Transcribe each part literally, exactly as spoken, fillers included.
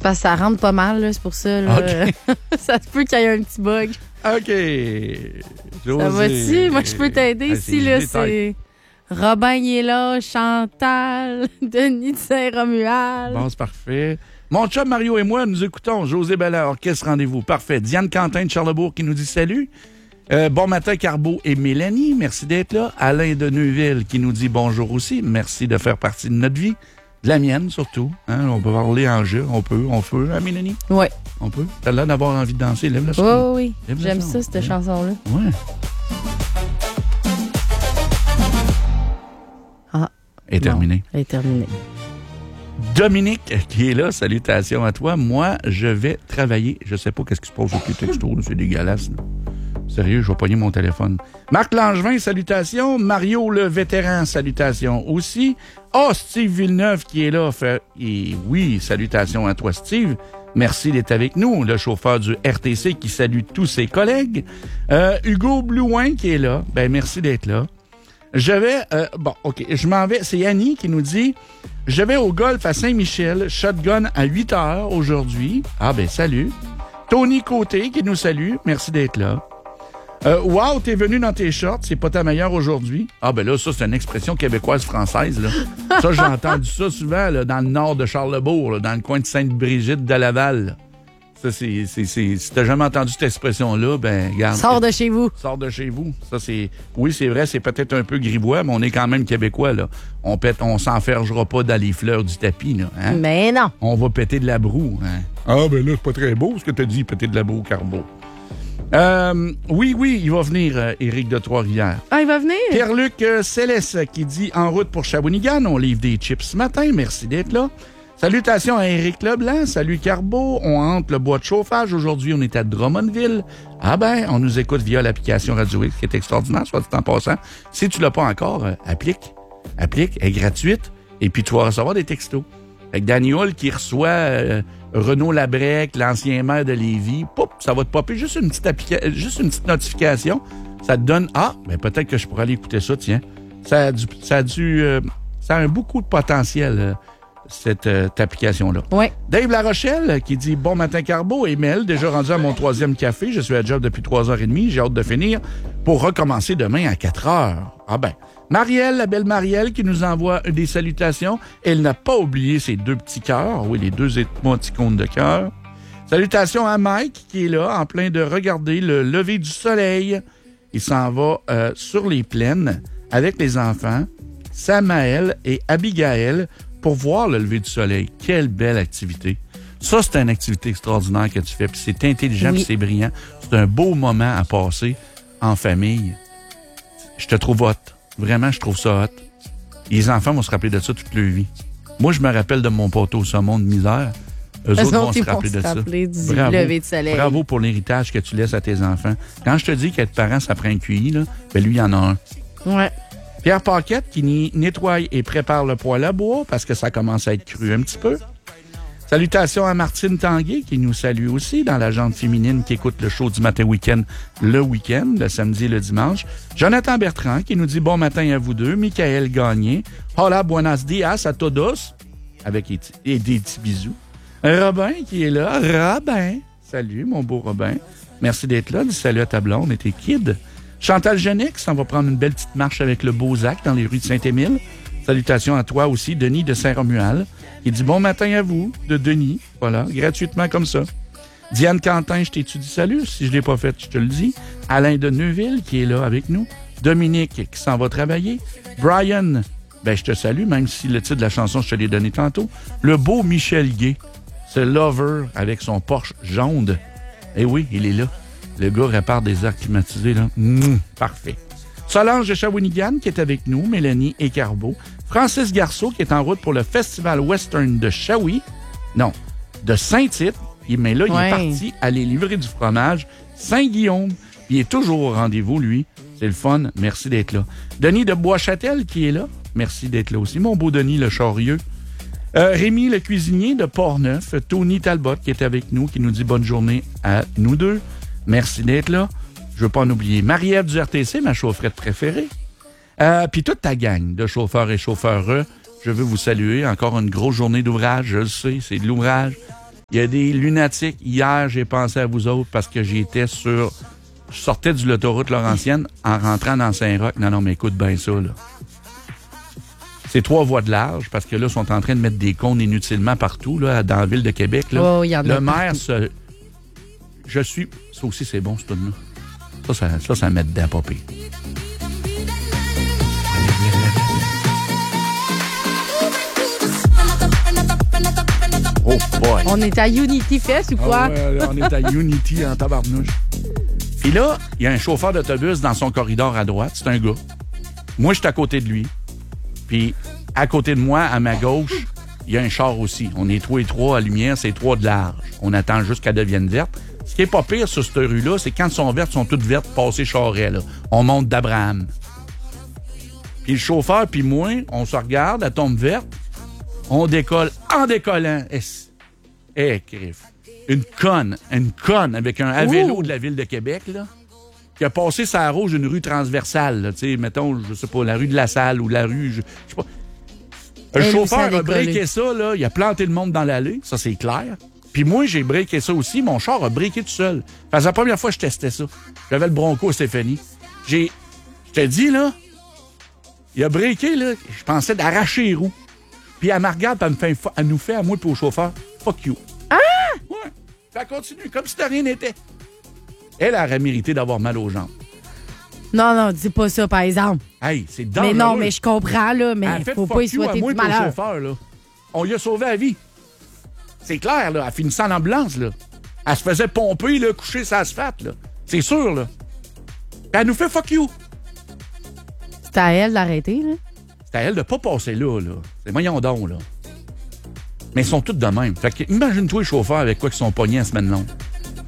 parce que ça rentre pas mal, là, c'est pour ça. Là. OK. Ça se peut qu'il y ait un petit bug. OK. José. Ça va-tu? Moi, je peux t'aider Ah, ici, c'est là. gelé, C'est Robin, il est là, Chantal, Denis de Saint-Romuald. Bon, c'est parfait. Mon chum Mario et moi, nous écoutons José Bellard, Orchestre Rendez-vous. Parfait. Diane Quentin de Charlebourg qui nous dit salut. Euh, bon matin, Carbeau et Mélanie. Merci d'être là. Alain de Neuville qui nous dit bonjour aussi. Merci de faire partie de notre vie. De la mienne, surtout. Hein? On peut parler en jeu. On peut. On peut, hein, Mélanie? Oui. On peut. T'as l'air d'avoir envie de danser. Lève le son. Oui, oui, oui. Lève le J'aime son. ça, cette Ouais. chanson-là. Ouais. Ah. Est terminé. Elle est terminée. Dominique, qui est là, salutations à toi. Moi, je vais travailler. Je sais pas qu'est-ce qui se passe au petit texto, là. C'est dégueulasse, là. Sérieux, je vais pogner mon téléphone. Marc Langevin, salutations. Mario le vétéran, salutations aussi. Ah, oh, Steve Villeneuve qui est là. Fait, et oui, salutations à toi, Steve. Merci d'être avec nous. Le chauffeur du R T C qui salue tous ses collègues. Euh, Hugo Blouin qui est là. Ben, merci d'être là. Je vais... Euh, bon, OK, je m'en vais. C'est Annie qui nous dit... Je vais au golf à Saint-Michel, shotgun à huit heures aujourd'hui. Ah ben, salut. Tony Côté qui nous salue. Merci d'être là. Euh, wow, t'es venu dans tes shorts, c'est pas ta meilleure aujourd'hui. Ah ben là, ça, c'est une expression québécoise-française, là. Ça, j'ai entendu ça souvent, là, dans le nord de Charlebourg, là, dans le coin de Sainte-Brigitte de Laval. Là. Ça, c'est, c'est, c'est... Si t'as jamais entendu cette expression-là, ben, regarde. Sors de chez vous. Sors de chez vous. Ça, c'est... Oui, c'est vrai, c'est peut-être un peu grivois, mais on est quand même québécois, là. On pète, on s'enfergera pas dans les fleurs du tapis, là. Hein? Mais non. On va péter de la broue, hein. Ah, ben là, c'est pas très beau, ce que t'as dit, péter de la broue, Carbeau. Euh, oui, oui, il va venir, euh, Éric de Trois-Rivières. Ah, il va venir? Pierre-Luc euh, Céleste qui dit « En route pour Shawinigan, on livre des chips ce matin. Merci d'être là. » Salutations à Éric Leblanc. Salut Carbeau. On hante le bois de chauffage. Aujourd'hui, on est à Drummondville. Ah ben, on nous écoute via l'application Radio X qui est extraordinaire, soit dit en passant. Si tu l'as pas encore, euh, applique. Applique, elle est gratuite. Et puis, tu vas recevoir des textos. Avec Danny Hull qui reçoit euh, Renaud Labrec, l'ancien maire de Lévis. Poup, ça va te popper juste une petite applica- juste une petite notification. Ça te donne, ah, ben peut-être que je pourrais aller écouter ça, tiens. Ça a du, ça a du, euh, ça a un beaucoup de potentiel, euh, cette, euh, cette application-là. Oui. Dave Larochelle qui dit « Bon matin, Carbeau. Et Mel, déjà rendu à mon troisième café. Je suis à job depuis trois heures et demie. J'ai hâte de finir pour recommencer demain à quatre heures. » Ah ben. Marielle, la belle Marielle, qui nous envoie des salutations. Elle n'a pas oublié ses deux petits cœurs. Oui, les deux émoticônes de cœur. Salutations à Mike, qui est là, en plein de regarder le lever du soleil. Il s'en va euh, sur les plaines avec les enfants, Samaël et Abigail, pour voir le lever du soleil. Quelle belle activité. Ça, c'est une activité extraordinaire que tu fais. Puis c'est intelligent, oui. puis c'est brillant. C'est un beau moment à passer en famille. Je te trouve hot. Vraiment, je trouve ça hot. Les enfants vont se rappeler de ça toute leur vie. Moi, je me rappelle de mon poteau au saumon de misère. Eux Eux autres vont autres, se ils vont rappeler se de ça. rappeler du Bravo. lever de soleil. Bravo pour l'héritage que tu laisses à tes enfants. Quand je te dis qu'être parent, ça prend un Q I, là, ben lui, il y en a un. Ouais. Pierre Paquette qui ni- nettoie et prépare le poêle à bois parce que ça commence à être cru un petit peu. Salutations à Martine Tanguay qui nous salue aussi dans la jante féminine qui écoute le show du matin week-end le week-end, le samedi et le dimanche. Jonathan Bertrand qui nous dit bon matin à vous deux. Michael Gagné. Hola, buenas dias a todos. Avec et, et des petits bisous. Robin qui est là. Robin. Salut, mon beau Robin. Merci d'être là. Dis salut à ta blonde et tes kids. Chantal Genet qui s'en va prendre une belle petite marche avec le Beauzac dans les rues de Saint-Émile. Salutations à toi aussi, Denis de Saint-Romuald. Il dit bon matin à vous, de Denis. Voilà, gratuitement comme ça. Diane Quentin, je t'étudie salut. Si je l'ai pas fait, je te le dis. Alain de Neuville qui est là avec nous. Dominique qui s'en va travailler. Brian, ben je te salue, même si le titre de la chanson, je te l'ai donné tantôt. Le beau Michel Gay, ce lover avec son Porsche jaune. Eh oui, il est là. Le gars répare des airs climatisés, là. Mmh, parfait. Solange de Shawinigan qui est avec nous, Mélanie et Carbeau. Francis Garceau qui est en route pour le Festival Western de Shawi. Non, de Saint-Tite. Mais là, il ouais. est parti aller livrer du fromage Saint-Guillaume. Il est toujours au rendez-vous, lui. C'est le fun. Merci d'être là. Denis de Bois-Châtel qui est là. Merci d'être là aussi. Mon beau Denis le Charieux. Euh, Rémi le cuisinier de Portneuf. Tony Talbot qui est avec nous, qui nous dit bonne journée à nous deux. Merci d'être là. Je veux pas en oublier. Marie-Ève du R T C, ma chaufferette préférée. Euh, Puis toute ta gang de chauffeurs et chauffeurs, je veux vous saluer. Encore une grosse journée d'ouvrage, je le sais, c'est de l'ouvrage. Il y a des lunatiques. Hier, j'ai pensé à vous autres parce que j'étais sur... Je sortais de l'autoroute Laurentienne en rentrant dans Saint-Roch. Non, non, mais écoute bien ça, là. C'est trois voies de large parce que là, ils sont en train de mettre des cônes inutilement partout, là, dans la ville de Québec. Là. Oh, y en a le maire partout. se... Je suis... Ça aussi, c'est bon, ce truc-là. Ça, ça, ça, ça met dedans, pas pire. Oh boy! On est à Unity Fest ou quoi? Ah ouais, là, on est à Unity en tabarnouche. Puis là, il y a un chauffeur d'autobus dans son corridor à droite. C'est un gars. Moi, je suis à côté de lui. Puis, à côté de moi, à ma gauche, il y a un char aussi. On est trois et trois à lumière, c'est trois de large. On attend juste qu'elle devienne verte. Ce qui est pas pire sur cette rue-là, c'est quand elles sont vertes, elles sont toutes vertes, passées charret, là. On monte d'Abraham. Puis le chauffeur, puis moi, on se regarde, elle tombe verte. On décolle en décollant. Eh, eh crif. Une conne, une conne avec un à vélo de la ville de Québec, là, qui a passé sa rouge une rue transversale, là, tu sais, mettons, je sais pas, la rue de la Salle ou la rue, je, je sais pas. Le Elle chauffeur aussi a a breaké ça, là, il a planté le monde dans l'allée, ça c'est clair. Puis moi, j'ai breaké ça aussi, mon char a breaké tout seul. Parce que la première fois que je testais ça, j'avais le Bronco Stéphanie. J'ai, je te dis, là, il a breaké, là, je pensais d'arracher les roues. Puis elle me regarde, puis elle, me fait, elle nous fait, à moi et au chauffeur, fuck you. Ah! Ouais, ça continue, comme si de rien n'était. Elle aurait mérité d'avoir mal aux jambes. Non, non, dis pas ça, par exemple. Hey, c'est dangereux. Mais non, mais je comprends, là, mais Elle a fait faut fuck pas y you à souhaiter moi du et au malheur. chauffeur, là. On lui a sauvé la vie. C'est clair, là, elle finissait en ambulance, là. Elle se faisait pomper, là, coucher sur l'asphalte, là. C'est sûr, là. Puis elle nous fait fuck you. C'est à elle d'arrêter, là. C'est à elle de pas passer là, là. C'est moyen don, là. Mais ils sont tous de même. Fait que imagine-toi les chauffeurs avec quoi qu'ils sont pognés la semaine longue.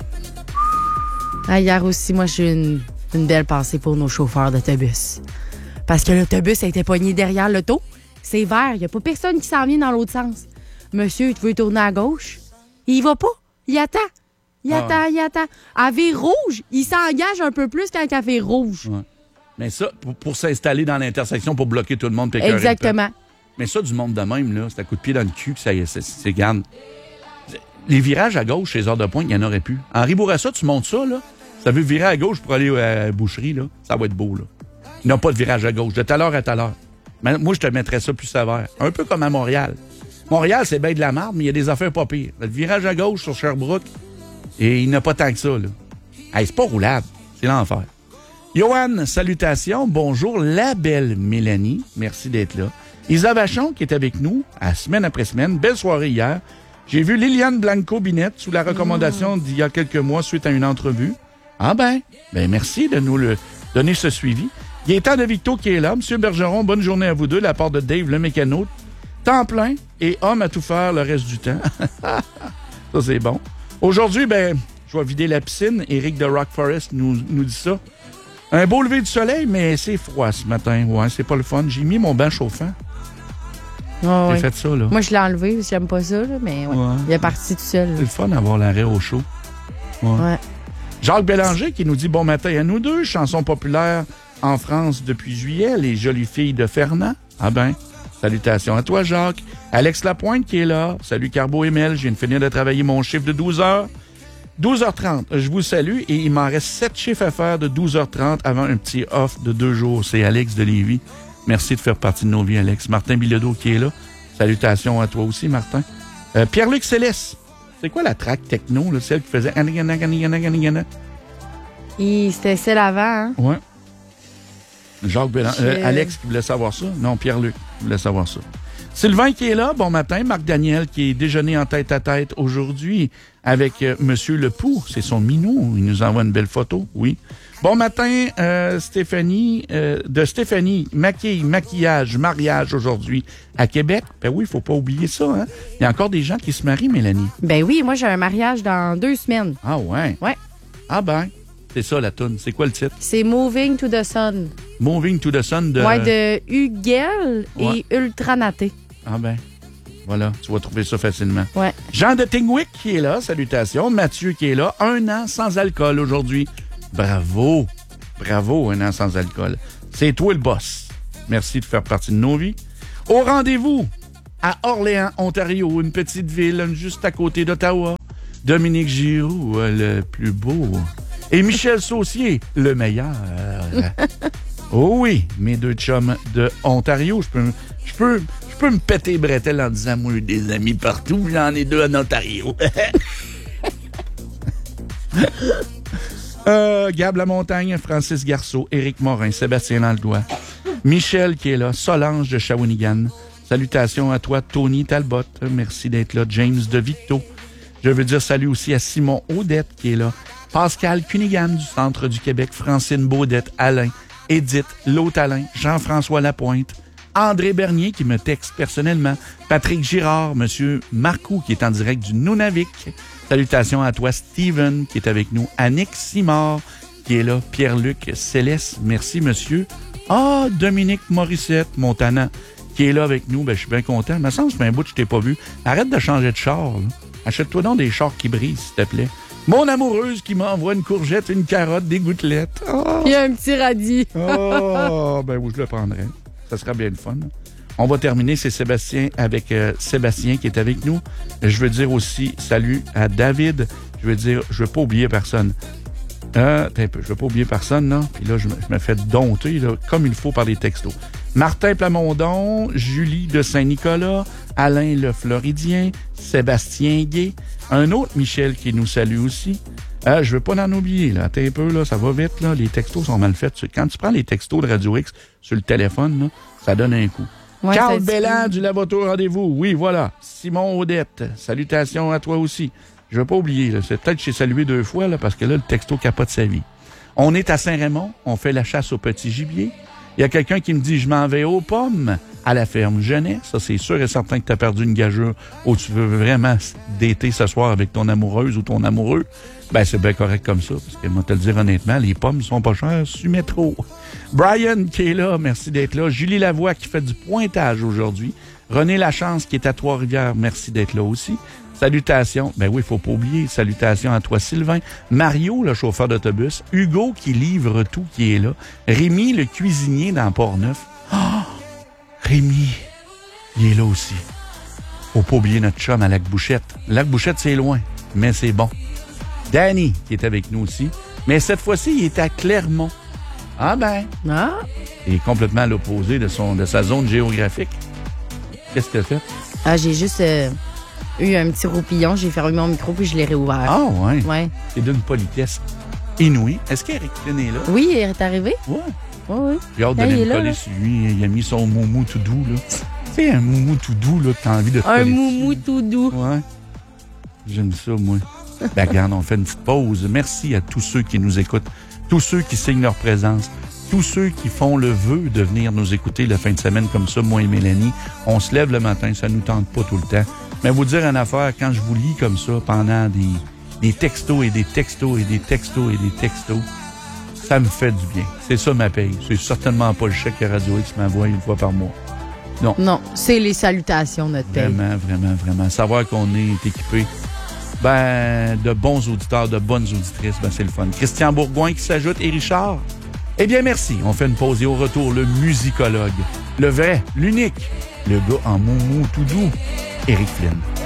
Ah, hier aussi, moi, j'ai une, une belle pensée pour nos chauffeurs d'autobus. Parce que l'autobus a été pogné derrière l'auto. C'est vert. Il n'y a pas personne qui s'en vient dans l'autre sens. Monsieur, tu veux tourner à gauche? Il va pas. Il attend. Il Ah. attend, il attend. À vire rouge, il s'engage un peu plus quand il fait rouge. Ouais. Mais ça, pour, pour s'installer dans l'intersection pour bloquer tout le monde. puis écœurer le Exactement. peuple. Mais ça, du monde de même, là, c'est un coup de pied dans le cul que ça y est, c'est, c'est garde. Les virages à gauche, chez les heures de pointe, il n'y en aurait plus. Henri Bourassa, tu montes ça, là. Ça veut virer à gauche pour aller à la boucherie, là. Ça va être beau, là. Il n'y a pas de virage à gauche, de telle heure à telle heure. Mais moi, je te mettrais ça plus sévère. Un peu comme à Montréal. Montréal, c'est bien de la merde, mais il y a des affaires pas pires. Le virage à gauche sur Sherbrooke, et il n'y a pas tant que ça, là. Hey, c'est pas roulable. C'est l'enfer. Johan, salutations. Bonjour, la belle Mélanie. Merci d'être là. Isa Vachon, qui est avec nous, à semaine après semaine. Belle soirée hier. J'ai vu Liliane Blanco-Binette sous la recommandation d'il y a quelques mois suite à une entrevue. Ah ben, ben merci de nous le donner ce suivi. Gaétan de Victo qui est là. Monsieur Bergeron, bonne journée à vous deux, de la part de Dave le mécano. Temps plein et homme à tout faire le reste du temps. Ça, c'est bon. Aujourd'hui, ben, je vais vider la piscine. Éric de Rock Forest nous, nous dit ça. Un beau lever du soleil, mais c'est froid ce matin. Ouais, c'est pas le fun. J'ai mis mon bain chauffant. Oh, J'ai oui. fait ça, là. Moi, je l'ai enlevé parce que j'aime pas ça, là, mais ouais. Ouais. Il est parti tout seul. C'est le fun d'avoir l'arrêt au chaud. Ouais. Ouais. Jacques Bélanger qui nous dit bon matin à nous deux. Chanson populaire en France depuis juillet. Les jolies filles de Fernand. Ah ben, salutations à toi, Jacques. Alex Lapointe qui est là. Salut Carbo et Mel. Je viens de finir de travailler mon chiffre de douze heures. douze heures trente. Je vous salue et il m'en reste sept chiffres à faire de douze heures trente avant un petit off de deux jours. C'est Alex de Lévis. Merci de faire partie de nos vies, Alex. Martin Bilodeau qui est là. Salutations à toi aussi, Martin. Euh, Pierre-Luc Céleste. C'est quoi la track techno, là, celle qui faisait... Et c'était celle avant, hein? Ouais. Jacques Bélan... Je- euh, Alex qui voulait savoir ça. Non, Pierre-Luc qui voulait savoir ça. Sylvain qui est là. Bon matin. Marc Daniel qui est déjeuné en tête à tête aujourd'hui avec euh, Monsieur Le Pou. C'est son minou. Il nous envoie une belle photo. Oui. Bon matin, euh, Stéphanie, euh, de Stéphanie, maquille, maquillage, mariage aujourd'hui à Québec. Ben oui, il faut pas oublier ça, hein. Il y a encore des gens qui se marient, Mélanie. Ben oui, moi, j'ai un mariage dans deux semaines. Ah ouais? Ouais. Ah ben, c'est ça la toune. C'est quoi le titre? C'est Moving to the Sun. Moving to the Sun de... Ouais, de Huguel Ouais. et Ultranaté. Ah ben, voilà, tu vas trouver ça facilement. Ouais. Jean de Tingwick qui est là, salutations. Mathieu qui est là, un an sans alcool aujourd'hui. Bravo, bravo, un an sans alcool. C'est toi le boss. Merci de faire partie de nos vies. Au rendez-vous, à Orléans, Ontario, une petite ville juste à côté d'Ottawa. Dominique Giroux, le plus beau. Et Michel Saucier, le meilleur. Oh oui, mes deux chums de Ontario. Je peux, je peux, je peux me péter les bretelles en disant, moi, j'ai des amis partout. J'en ai deux en Ontario. euh, Gab Lamontagne, Francis Garceau, Éric Morin, Sébastien Landois, Michel qui est là, Solange de Shawinigan. Salutations à toi, Tony Talbot. Merci d'être là. James de Victo. Je veux dire salut aussi à Simon Audette qui est là. Pascal Cunningham du Centre du Québec. Francine Baudette, Alain, Édith, l'autre Alain, Jean-François Lapointe, André Bernier qui me texte personnellement, Patrick Girard, Monsieur Marcoux qui est en direct du Nunavik. Salutations à toi, Steven qui est avec nous. Annick Simard qui est là. Pierre-Luc Céleste, merci monsieur. Ah, Dominique Morissette, Montana, qui est là avec nous. Ben, je suis bien content. Il me semble que c'est un bout que je t'ai pas vu. Arrête de changer de char, là. Achète-toi donc des chars qui brisent, s'il te plaît. Mon amoureuse qui m'envoie une courgette, une carotte, des gouttelettes. Oh. Il y a un petit radis. Oh, ben oui, je le prendrai. Ça sera bien le fun. On va terminer, c'est Sébastien avec euh, Sébastien qui est avec nous. Je veux dire aussi salut à David. Je veux dire, je veux pas oublier personne. Euh, un peu, je veux pas oublier personne, là. Puis là, je me, je me fais dompter, là, comme il faut par les textos. Martin Plamondon, Julie de Saint-Nicolas, Alain le Floridien, Sébastien Gay, un autre Michel qui nous salue aussi. Euh, je veux pas en oublier, là. Attends un peu, là, ça va vite, là. Les textos sont mal faits. Quand tu prends les textos de Radio X sur le téléphone, là, ça donne un coup. Ouais, Carl Belland du Lavoto Rendez-vous. Oui, voilà. Simon Audette, salutations à toi aussi. Je veux pas oublier, là. C'est peut-être que j'ai salué deux fois, là, parce que là, le texto capote sa vie. On est à Saint-Raymond, on fait la chasse au petit gibier. Il y a quelqu'un qui me dit, je m'en vais aux pommes, à la ferme Genet. Ça, c'est sûr et certain que tu as perdu une gageure ou tu veux vraiment dater ce soir avec ton amoureuse ou ton amoureux. Ben, c'est bien correct comme ça, parce que moi, te le dire honnêtement, les pommes sont pas chères sur métro. Brian qui est là, merci d'être là. Julie Lavoie qui fait du pointage aujourd'hui. René Lachance qui est à Trois-Rivières, merci d'être là aussi. Salutations. Ben oui, il faut pas oublier. Salutations à toi, Sylvain. Mario, le chauffeur d'autobus. Hugo, qui livre tout, qui est là. Rémi, le cuisinier dans Port-Neuf. Oh! Rémi, il est là aussi. Faut pas oublier notre chum à Lac-Bouchette. Lac-Bouchette, c'est loin, mais c'est bon. Danny, qui est avec nous aussi. Mais cette fois-ci, il est à Clermont. Ah ben. Ah. Il est complètement à l'opposé de, son, de sa zone géographique. Qu'est-ce que tu as fait? Ah, j'ai juste... Euh... eu un petit roupillon, j'ai fermé mon micro puis je l'ai réouvert. Ah, ouais. Ouais. C'est d'une politesse inouïe. Est-ce qu'Éric Flynn est là? Oui, il est arrivé. Ouais. Oui, oui. J'ai hâte d'aller me coller sur lui. Il a mis son moumou tout doux, là. Tu sais, un moumou tout doux, là, que t'as envie de te Un coller moumou dessus. tout doux. Ouais. J'aime ça, moi. Ben, regarde, on fait une petite pause. Merci à tous ceux qui nous écoutent, tous ceux qui signent leur présence, tous ceux qui font le vœu de venir nous écouter la fin de semaine comme ça, moi et Mélanie. On se lève le matin, ça nous tente pas tout le temps. Mais vous dire une affaire, quand je vous lis comme ça pendant des, des textos et des textos et des textos et des textos, ça me fait du bien. C'est ça ma paye. C'est certainement pas le chèque que Radio X m'envoie une fois par mois. Non. Non, c'est les salutations, notre paye. Vraiment, vraiment, vraiment. Savoir qu'on est équipé ben, de bons auditeurs, de bonnes auditrices, ben, c'est le fun. Christian Bourgoin qui s'ajoute et Richard. Eh bien, merci. On fait une pause et au retour, le musicologue. Le vrai, l'unique, le gars en moumou tout doux, Éric Flynn.